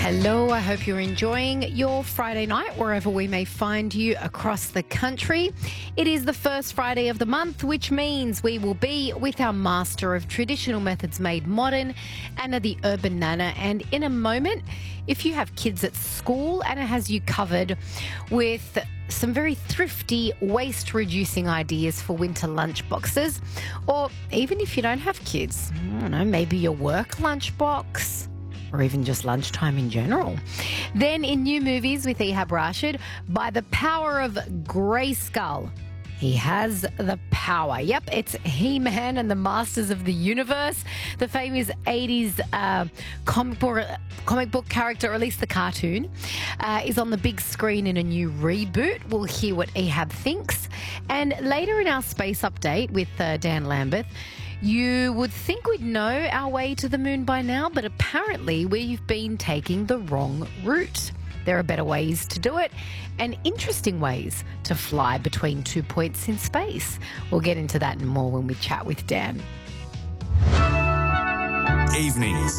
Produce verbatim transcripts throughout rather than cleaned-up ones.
Hello, I hope you're enjoying your Friday night wherever we may find you across the country. It is the first Friday of the month, which means we will be with our master of traditional methods made modern, Anna the Urban Nana. And in a moment, if you have kids at school, Anna has you covered with some very thrifty waste-reducing ideas for winter lunchboxes. Or even if you don't have kids, I don't know, maybe your work lunchbox, or even just lunchtime in general. Then in new movies with Ehab Rashid, by the power of Grayskull. He has the power. Yep, it's He-Man and the Masters of the Universe. The famous eighties uh, comic, book, comic book character, or at least the cartoon, uh, is on the big screen in a new reboot. We'll hear what Ehab thinks. And later in our space update with uh, Dan Lambeth, you would think we'd know our way to the moon by now, but apparently we've been taking the wrong route. There are better ways to do it and interesting ways to fly between two points in space. We'll get into that and more when we chat with Dan. Evenings.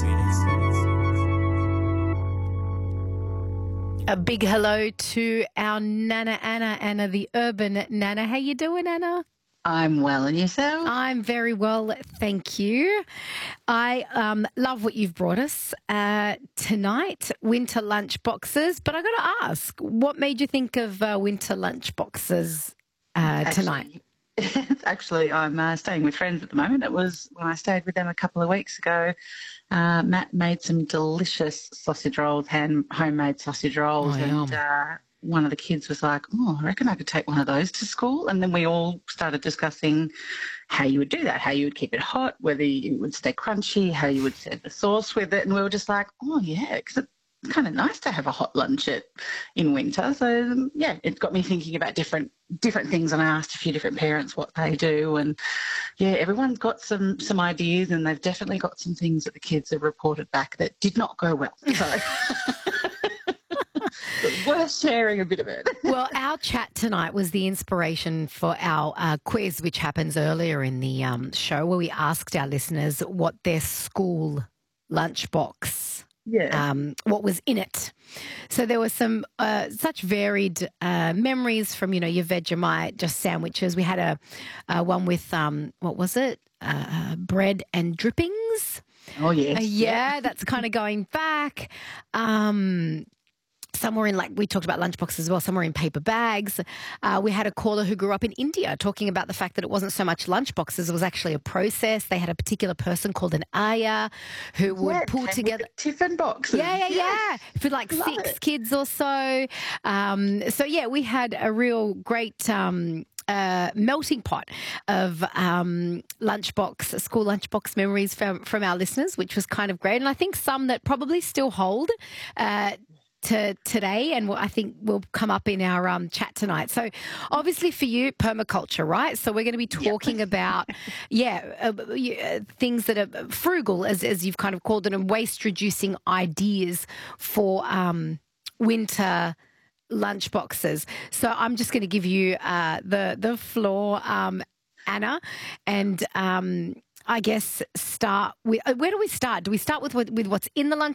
A big hello to our Nana Anna, Anna the Urban Nana. How you doing, Anna? I'm well, and yourself? I'm very well, thank you. I um, love what you've brought us uh, tonight, winter lunch boxes. But I got to ask, what made you think of uh, winter lunch boxes uh, tonight? Actually, actually I'm uh, staying with friends at the moment. It was when I stayed with them a couple of weeks ago. Uh, Matt made some delicious sausage rolls, hand homemade sausage rolls, oh, and uh, one of the kids was like, oh, I reckon I could take one of those to school. And then we all started discussing how you would do that, how you would keep it hot, whether it would stay crunchy, how you would serve the sauce with it. And we were just like, oh, yeah, because it's kind of nice to have a hot lunch at, in winter. So, yeah, it got me thinking about different different things. And I asked a few different parents what they do. And, yeah, everyone's got some, some ideas, and they've definitely got some things that the kids have reported back that did not go well. So it's worth sharing a bit of it. Well, our chat tonight was the inspiration for our uh, quiz, which happens earlier in the um, show, where we asked our listeners what their school lunchbox, yeah. um, what was in it. So there were some uh, such varied uh, memories from, you know, your Vegemite, just sandwiches. We had a, a one with, um, what was it, uh, bread and drippings. Oh, yes. Uh, yeah, that's kind of going back. Um Somewhere in, like, we talked about lunchboxes as well, somewhere in paper bags. Uh, we had a caller who grew up in India talking about the fact that it wasn't so much lunchboxes, it was actually a process. They had a particular person called an ayah who would yeah, pull together tiffin boxes. Yeah, yeah, yes. yeah. For like Love six it. kids or so. Um, so, yeah, we had a real great um, uh, melting pot of um, lunchbox, school lunchbox memories from, from our listeners, which was kind of great. And I think some that probably still hold uh to today, and I think will come up in our um, chat tonight. So obviously for you, permaculture, right? So we're going to be talking yep. about, yeah, uh, uh, things that are frugal, as, as you've kind of called it, and waste-reducing ideas for um, winter lunch boxes. So I'm just going to give you uh, the, the floor, um, Anna, and um, I guess start with, uh, where do we start? Do we start with what, with what's in the lunchbox,